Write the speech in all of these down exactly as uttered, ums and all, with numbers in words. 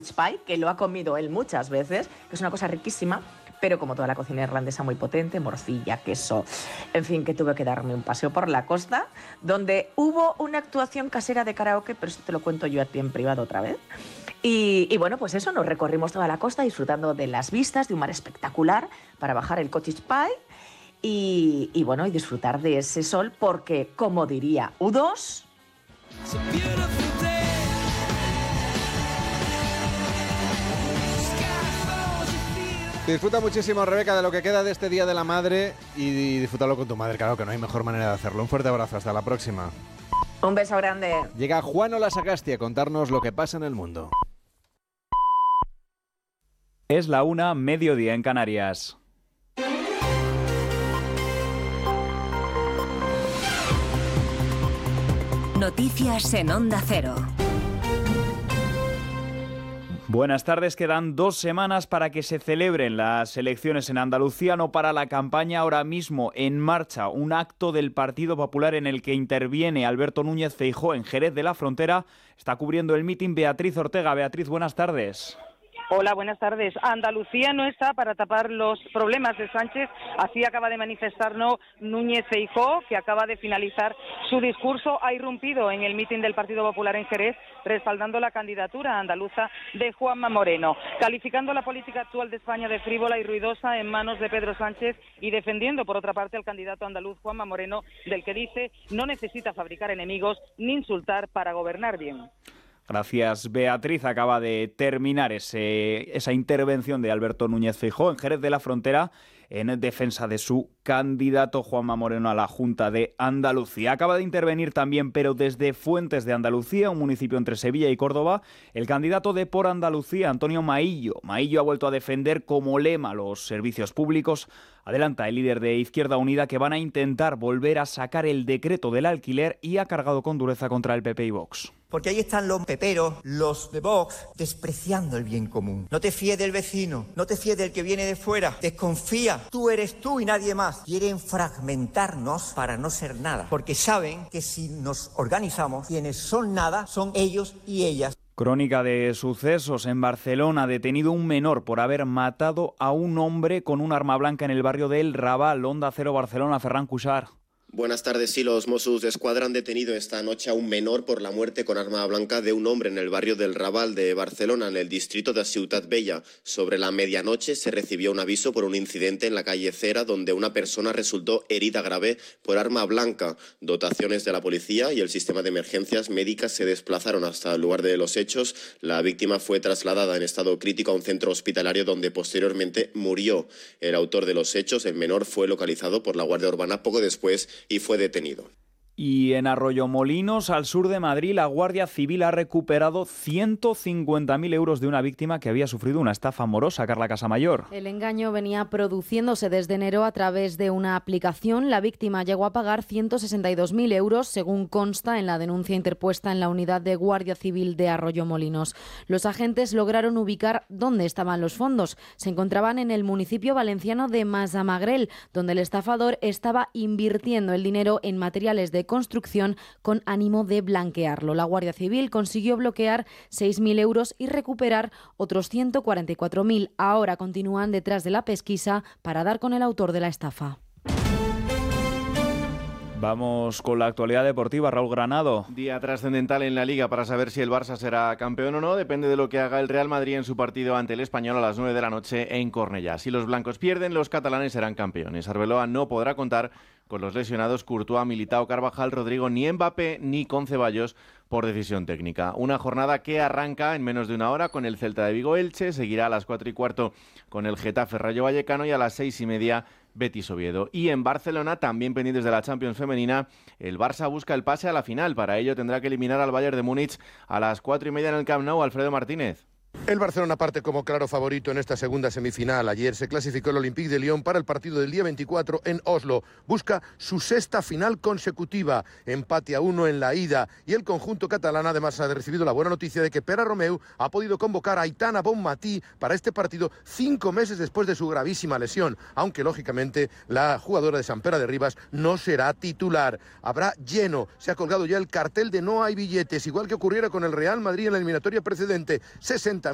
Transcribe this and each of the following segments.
pie, que lo ha comido él muchas veces, que es una cosa riquísima, pero como toda la cocina irlandesa muy potente, morcilla, queso, en fin, que tuve que darme un paseo por la costa, donde hubo una actuación casera de karaoke, pero eso te lo cuento yo a ti en privado otra vez. Y, y bueno, pues eso, nos recorrimos toda la costa disfrutando de las vistas, de un mar espectacular, para bajar el cottage pie y, y bueno, y disfrutar de ese sol, porque, como diría U dos... Disfruta muchísimo, Rebeca, de lo que queda de este Día de la Madre y disfrútalo con tu madre, claro que no hay mejor manera de hacerlo. Un fuerte abrazo, hasta la próxima. Un beso grande. Llega Juan Olasagasti a contarnos lo que pasa en el mundo. Es la una, mediodía en Canarias. Noticias en Onda Cero. Buenas tardes, quedan dos semanas para que se celebren las elecciones en Andalucía. No para la campaña, ahora mismo en marcha un acto del Partido Popular en el que interviene Alberto Núñez Feijóo en Jerez de la Frontera. Está cubriendo el mitin Beatriz Ortega. Beatriz, buenas tardes. Hola, buenas tardes. Andalucía no está para tapar los problemas de Sánchez, así acaba de manifestarnos Núñez Feijóo, que acaba de finalizar su discurso. Ha irrumpido en el mitin del Partido Popular en Jerez, respaldando la candidatura andaluza de Juanma Moreno, calificando la política actual de España de frívola y ruidosa en manos de Pedro Sánchez y defendiendo, por otra parte, al candidato andaluz Juanma Moreno, del que dice no necesita fabricar enemigos ni insultar para gobernar bien. Gracias, Beatriz. Acaba de terminar ese, esa intervención de Alberto Núñez Feijóo en Jerez de la Frontera en defensa de su candidato Juanma Moreno a la Junta de Andalucía. Acaba de intervenir también, pero desde Fuentes de Andalucía, un municipio entre Sevilla y Córdoba, el candidato de Por Andalucía, Antonio Maillo. Maillo ha vuelto a defender como lema los servicios públicos. Adelanta el líder de Izquierda Unida que van a intentar volver a sacar el decreto del alquiler y ha cargado con dureza contra el P P y Vox. Porque ahí están los peperos, los de Vox, despreciando el bien común. No te fíes del vecino, no te fíes del que viene de fuera, desconfía, tú eres tú y nadie más. Quieren fragmentarnos para no ser nada, porque saben que si nos organizamos, quienes son nada son ellos y ellas. Crónica de sucesos. En Barcelona, detenido un menor por haber matado a un hombre con un arma blanca en el barrio del Raval. Onda Cero Barcelona, Ferran Cuixart. Buenas tardes. Sí, los Mossos d'Esquadra han detenido esta noche a un menor por la muerte con arma blanca de un hombre en el barrio del Raval de Barcelona, en el distrito de Ciutat Vella. Sobre la medianoche se recibió un aviso por un incidente en la calle Cera, donde una persona resultó herida grave por arma blanca. Dotaciones de la policía y el sistema de emergencias médicas se desplazaron hasta el lugar de los hechos. La víctima fue trasladada en estado crítico a un centro hospitalario donde posteriormente murió. El autor de los hechos, el menor, fue localizado por la Guardia Urbana poco después y fue detenido. Y en Arroyomolinos, al sur de Madrid, la Guardia Civil ha recuperado ciento cincuenta mil euros de una víctima que había sufrido una estafa amorosa. Carla Casamayor. El engaño venía produciéndose desde enero a través de una aplicación. La víctima llegó a pagar ciento sesenta y dos mil euros, según consta en la denuncia interpuesta en la unidad de Guardia Civil de Arroyomolinos. Los agentes lograron ubicar dónde estaban los fondos. Se encontraban en el municipio valenciano de Massamagrell, donde el estafador estaba invirtiendo el dinero en materiales de construcción con ánimo de blanquearlo. La Guardia Civil consiguió bloquear seis mil euros y recuperar otros ciento cuarenta y cuatro mil. Ahora continúan detrás de la pesquisa para dar con el autor de la estafa. Vamos con la actualidad deportiva. Raúl Granado. Día trascendental en la Liga para saber si el Barça será campeón o no. Depende de lo que haga el Real Madrid en su partido ante el Español a las nueve de la noche en Cornellá. Si los blancos pierden, los catalanes serán campeones. Arbeloa no podrá contar con los lesionados Courtois, Militao, Carvajal, Rodrigo, ni Mbappé ni con Ceballos por decisión técnica. Una jornada que arranca en menos de una hora con el Celta de Vigo Elche, seguirá a las cuatro y cuarto con el Getafe Rayo Vallecano y a las seis y media Betis Oviedo. Y en Barcelona, también pendientes de la Champions femenina, el Barça busca el pase a la final. Para ello tendrá que eliminar al Bayern de Múnich a las cuatro y media en el Camp Nou. Alfredo Martínez. El Barcelona parte como claro favorito en esta segunda semifinal. Ayer se clasificó el Olympique de Lyon para el partido del día veinticuatro en Oslo. Busca su sexta final consecutiva. Empate a uno en la ida. Y el conjunto catalán además ha recibido la buena noticia de que Pere Romeu ha podido convocar a Aitana Bonmatí para este partido cinco meses después de su gravísima lesión. Aunque lógicamente la jugadora de Sant Pere de Ribas no será titular. Habrá lleno. Se ha colgado ya el cartel de no hay billetes. Igual que ocurriera con el Real Madrid en la eliminatoria precedente. sesenta mil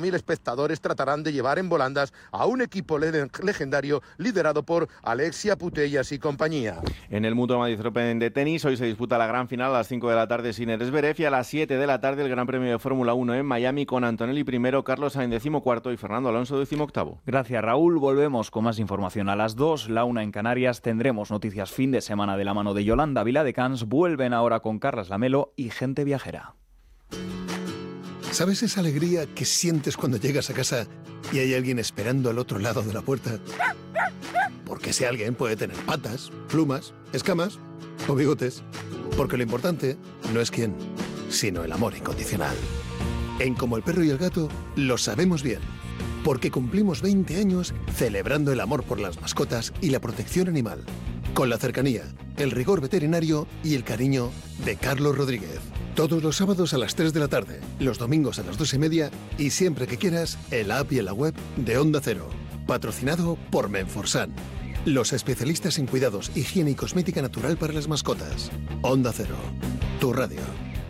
mil espectadores tratarán de llevar en volandas a un equipo le- legendario liderado por Alexia Putellas y compañía. En el Mutua Madrid Open de tenis, hoy se disputa la gran final a las cinco de la tarde Sinner Zverev y a las siete de la tarde el Gran Premio de Fórmula uno en Miami con Antonelli primero, Carlos Sainz decimocuarto y Fernando Alonso decimoctavo. Gracias, Raúl. Volvemos con más información a las dos, la una en Canarias. Tendremos noticias fin de semana de la mano de Yolanda Viladecans. Vuelven ahora con Carlas Lamelo y Gente Viajera. ¿Sabes esa alegría que sientes cuando llegas a casa y hay alguien esperando al otro lado de la puerta? Porque ese alguien puede tener patas, plumas, escamas o bigotes. Porque lo importante no es quién, sino el amor incondicional. En Como el Perro y el Gato lo sabemos bien. Porque cumplimos veinte años celebrando el amor por las mascotas y la protección animal. Con la cercanía, el rigor veterinario y el cariño de Carlos Rodríguez. Todos los sábados a las tres de la tarde, los domingos a las dos y media y siempre que quieras, en la app y en la web de Onda Cero. Patrocinado por Menforsan. Los especialistas en cuidados, higiene y cosmética natural para las mascotas. Onda Cero. Tu radio.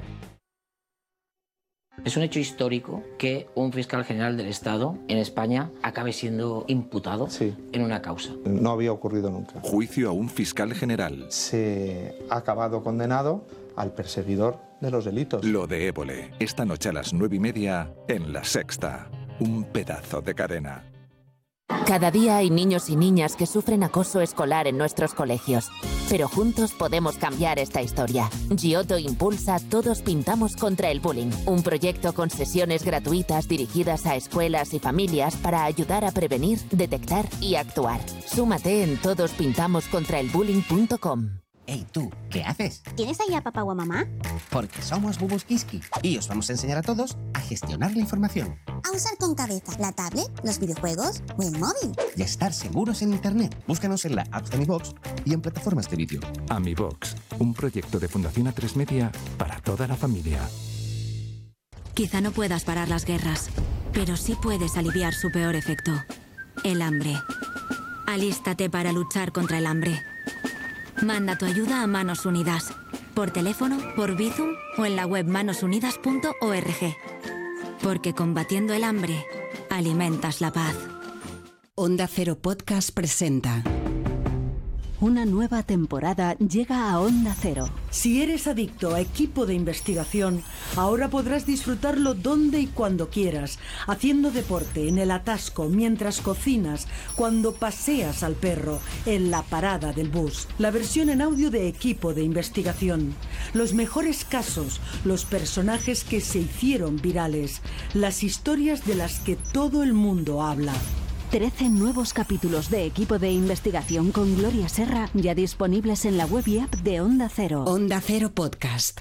Es un hecho histórico que un fiscal general del Estado en España acabe siendo imputado sí. en una causa. No había ocurrido nunca. Juicio a un fiscal general. Se ha acabado condenado al perseguidor de los delitos. Lo de Évole, esta noche a las nueve y media en La Sexta. Un pedazo de cadena. Cada día hay niños y niñas que sufren acoso escolar en nuestros colegios. Pero juntos podemos cambiar esta historia. Giotto impulsa Todos Pintamos contra el Bullying, un proyecto con sesiones gratuitas dirigidas a escuelas y familias para ayudar a prevenir, detectar y actuar. Súmate en todos pintamos contra el bullying punto com. Hey, tú, ¿qué haces? ¿Tienes ahí a papá o a mamá? Porque somos Bubus Kiski y os vamos a enseñar a todos a gestionar la información. A usar con cabeza la tablet, los videojuegos o el móvil. Y a estar seguros en Internet. Búscanos en la app de Mi Box y en plataformas de vídeo. AmiBox, un proyecto de Fundación A tres Media para toda la familia. Quizá no puedas parar las guerras, pero sí puedes aliviar su peor efecto, el hambre. Alístate para luchar contra el hambre. Manda tu ayuda a Manos Unidas, por teléfono, por Bizum o en la web manos unidas punto org. Porque combatiendo el hambre, alimentas la paz. Onda Cero Podcast presenta. Una nueva temporada llega a Onda Cero. Si eres adicto a Equipo de Investigación, ahora podrás disfrutarlo donde y cuando quieras, haciendo deporte, en el atasco, mientras cocinas, cuando paseas al perro, en la parada del bus. La versión en audio de Equipo de Investigación. Los mejores casos, los personajes que se hicieron virales, las historias de las que todo el mundo habla. trece nuevos capítulos de Equipo de Investigación con Gloria Serra ya disponibles en la web y app de Onda Cero. Onda Cero Podcast.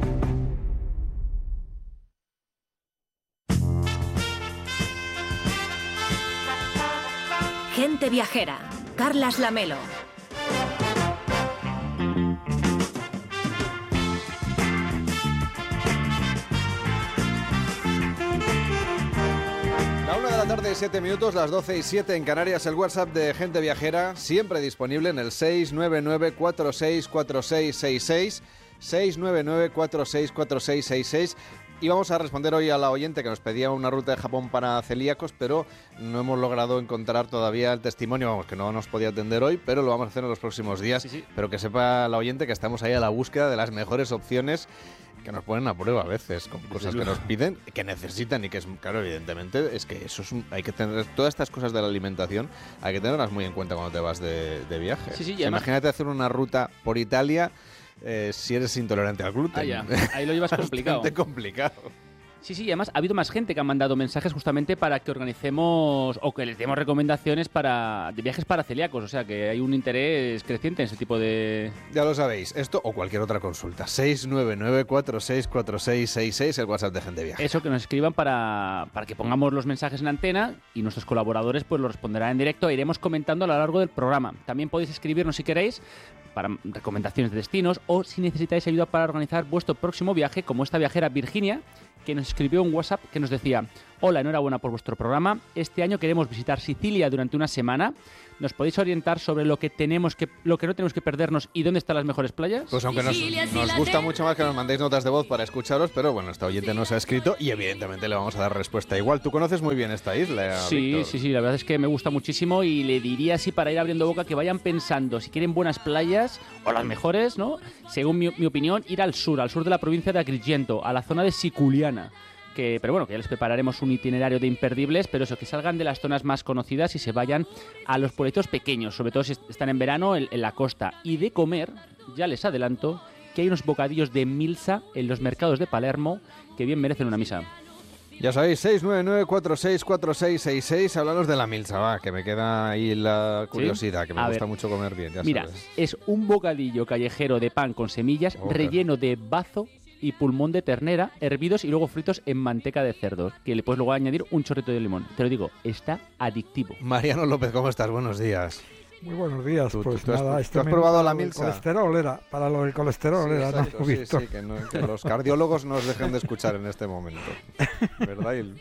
Gente Viajera. Carlas Lamelo. La una de la tarde y siete minutos, las doce y siete en Canarias, el WhatsApp de Gente Viajera, siempre disponible en el seis nueve nueve cuatro seis cuatro seis seis seis, seis nueve nueve cuatro seis cuatro seis seis seis. Y vamos a responder hoy a la oyente que nos pedía una ruta de Japón para celíacos, pero no hemos logrado encontrar todavía el testimonio, vamos, que no nos podía atender hoy, pero lo vamos a hacer en los próximos días. Sí, sí. Pero que sepa la oyente que estamos ahí a la búsqueda de las mejores opciones que nos ponen a prueba a veces, con cosas que nos piden, que necesitan y que es, claro, evidentemente, es que eso es un, hay que tener, todas estas cosas de la alimentación hay que tenerlas muy en cuenta cuando te vas de, de viaje. Sí, sí, o sea, además, imagínate hacer una ruta por Italia eh, si eres intolerante al gluten. Ah, ya. Ahí lo llevas complicado. Bastante complicado. Sí, sí, y además ha habido más gente que ha mandado mensajes justamente para que organicemos o que les demos recomendaciones para de viajes para celíacos, o sea que hay un interés creciente en ese tipo de... Ya lo sabéis, esto o cualquier otra consulta, seis nueve nueve cuatro seis cuatro seis seis seis, el WhatsApp de Gente Viaje. Eso, que nos escriban para, para que pongamos los mensajes en antena y nuestros colaboradores pues lo responderán en directo e iremos comentando a lo largo del programa. También podéis escribirnos si queréis para recomendaciones de destinos o si necesitáis ayuda para organizar vuestro próximo viaje, como esta viajera Virginia, que nos escribió un WhatsApp que nos decía: Hola, enhorabuena por vuestro programa. Este año queremos visitar Sicilia durante una semana. ¿Nos podéis orientar sobre lo que tenemos que, lo que no tenemos que perdernos y dónde están las mejores playas? Pues aunque nos, nos gusta mucho más que nos mandéis notas de voz para escucharos, pero bueno, esta oyente nos ha escrito y evidentemente le vamos a dar respuesta igual. ¿Tú conoces muy bien esta isla, Sí, Víctor? sí, sí, la verdad es que me gusta muchísimo y le diría así para ir abriendo boca que vayan pensando si quieren buenas playas o las mejores, ¿no? Según mi, mi opinión, ir al sur, al sur de la provincia de Agrigento, a la zona de Siculiana. Que, pero bueno, que ya les prepararemos un itinerario de imperdibles, pero eso, que salgan de las zonas más conocidas y se vayan a los pueblitos pequeños, sobre todo si están en verano en, en la costa. Y de comer, ya les adelanto, que hay unos bocadillos de milsa en los mercados de Palermo que bien merecen una misa. Ya sabéis, seis nueve nueve cuatro seis cuatro seis seis seis, háblanos de la milsa, va, que me queda ahí la curiosidad, ¿sí? Que me a gusta ver, mucho comer bien, ya mira, sabes. es un bocadillo callejero de pan con semillas, Oh, relleno de bazo y pulmón de ternera, hervidos y luego fritos en manteca de cerdo, que le puedes luego añadir un chorrito de limón. Te lo digo, está adictivo. Mariano López, ¿cómo estás? Buenos días. Muy buenos días, ¿Tú, pues tú has, nada, ¿tú este has menú probado para la lo del milsa? colesterol era, para lo del colesterol Sí, era, exacto, ¿no, sí, Víctor? sí, que, no, que los cardiólogos nos dejen de escuchar en este momento, ¿verdad? Y-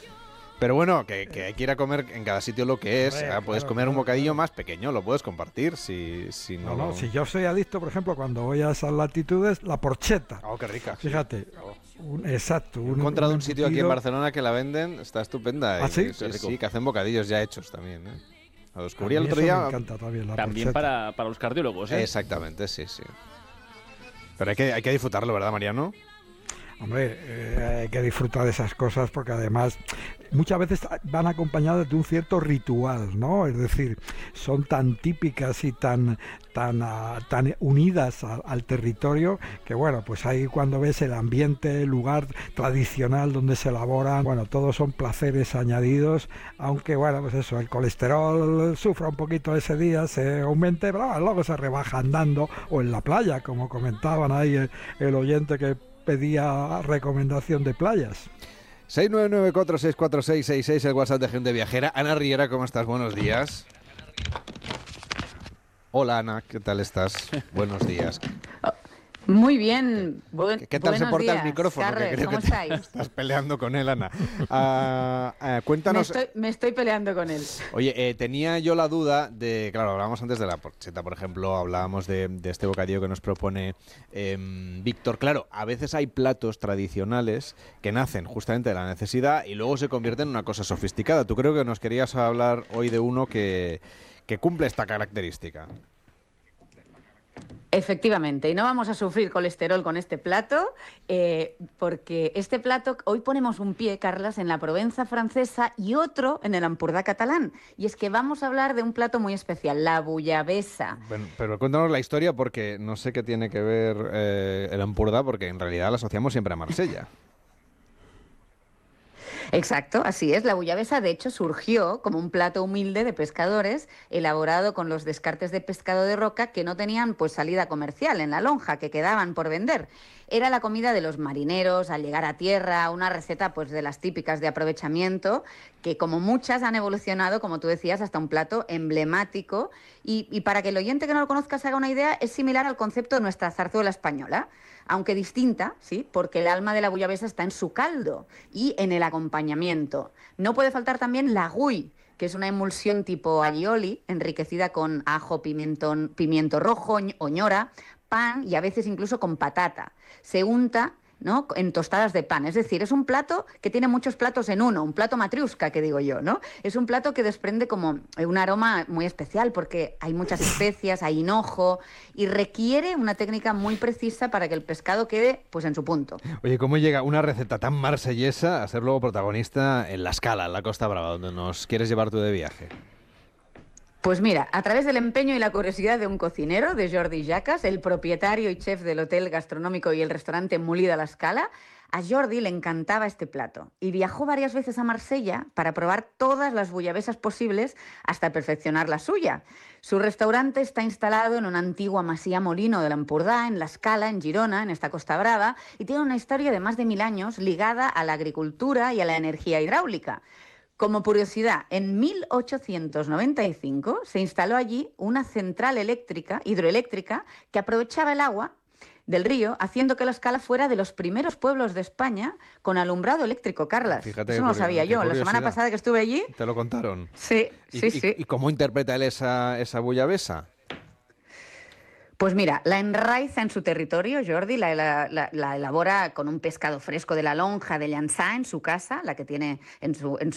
Pero bueno, que, que hay que ir a comer en cada sitio lo que es. Hombre, Ah, puedes claro, comer un claro, bocadillo más pequeño, lo puedes compartir si, si no, No, no, lo- si yo soy adicto, por ejemplo, cuando voy a esas latitudes, la porcheta. Oh, qué rica. Fíjate, un- exacto. He encontrado un sitio aquí en embutido- Barcelona que la venden, está estupenda. ¿Ah, y- sí? Sí, Qué rico. sí, que hacen bocadillos ya hechos también. ¿eh? Lo descubrí A el mí otro eso día. me encanta también, la También porcheta. para, para los cardiólogos, ¿eh? Exactamente, sí, sí. Pero hay que, hay que disfrutarlo, ¿verdad, Mariano? Hombre, eh, hay que disfrutar de esas cosas porque además muchas veces van acompañadas de un cierto ritual, ¿no? Es decir, son tan típicas y tan tan ah, tan unidas a- al territorio que bueno, pues ahí cuando ves el ambiente, el lugar tradicional donde se elaboran, bueno, todos son placeres añadidos, aunque bueno, pues eso, el colesterol sufra un poquito ese día, se aumente, pero bueno, luego se rebaja andando o en la playa, como comentaban ahí el, el oyente que pedía recomendación de playas. seis nueve nueve cuatro seis cuatro seis seis seis, el WhatsApp de Gente Viajera. Ana Riera, ¿cómo estás? Buenos días. Hola, Ana, ¿qué tal estás? Buenos días. Muy bien. Buen, ¿Qué tal se buenos porta días, el micrófono? Que Carles, creo ¿cómo que te estáis? estás peleando con él, Ana. Ah, ah, Me cuéntanos... estoy, me estoy peleando con él. Oye, eh, tenía yo la duda de, claro, hablábamos antes de la porcheta, por ejemplo, hablábamos de, de este bocadillo que nos propone eh, Víctor. Claro, a veces hay platos tradicionales que nacen justamente de la necesidad y luego se convierten en una cosa sofisticada. Tú creo que nos querías hablar hoy de uno que, que cumple esta característica. Efectivamente, y no vamos a sufrir colesterol con este plato, eh, porque este plato, hoy ponemos un pie, Carlas, en la Provenza francesa y otro en el Ampurdá catalán. Y es que vamos a hablar de un plato muy especial, la bullabesa. Bueno, pero cuéntanos la historia porque no sé qué tiene que ver eh, el Ampurdá, porque en realidad la asociamos siempre a Marsella. Exacto, así es. La bullabesa, de hecho, surgió como un plato humilde de pescadores, elaborado con los descartes de pescado de roca que no tenían pues salida comercial en la lonja, que quedaban por vender. Era la comida de los marineros al llegar a tierra, una receta pues de las típicas de aprovechamiento, que como muchas han evolucionado, como tú decías, hasta un plato emblemático. Y, y para que el oyente que no lo conozca se haga una idea, es similar al concepto de nuestra zarzuela española, aunque distinta, ¿sí? Porque el alma de la bullabesa está en su caldo y en el acompañamiento. No puede faltar también la gui, que es una emulsión tipo aioli, enriquecida con ajo, pimentón, pimiento rojo, oñora, pan y a veces incluso con patata. Se unta, ¿no?, en tostadas de pan. Es decir, es un plato que tiene muchos platos en uno, un plato matriusca, que digo yo, ¿no? Es un plato que desprende como un aroma muy especial porque hay muchas especias, hay hinojo y requiere una técnica muy precisa para que el pescado quede pues en su punto. Oye, ¿cómo llega una receta tan marsellesa a ser luego protagonista en La Scala, en la Costa Brava, donde nos quieres llevar tú de viaje? Pues mira, a través del empeño y la curiosidad de un cocinero, de Jordi Jacas, el propietario y chef del hotel gastronómico y el restaurante Molí de la Scala, a Jordi le encantaba este plato y viajó varias veces a Marsella para probar todas las bullabesas posibles hasta perfeccionar la suya. Su restaurante está instalado en una antigua masía molino del Ampurdá, en La Scala, en Girona, en esta Costa Brava, y tiene una historia de más de mil años ligada a la agricultura y a la energía hidráulica. Como curiosidad, en mil ochocientos noventa y cinco se instaló allí una central eléctrica, hidroeléctrica, que aprovechaba el agua del río, haciendo que la Escala fuera de los primeros pueblos de España con alumbrado eléctrico, Carlas. Fíjate Eso no lo sabía yo. La semana pasada que estuve allí... ¿Te lo contaron? Sí, sí, ¿Y, sí. ¿Y cómo interpreta él esa, esa bullabesa? Pues mira, la enraiza en su territorio, Jordi, la, la, la, la elabora con un pescado fresco de la lonja de Llançà en su casa, la que tiene en su, en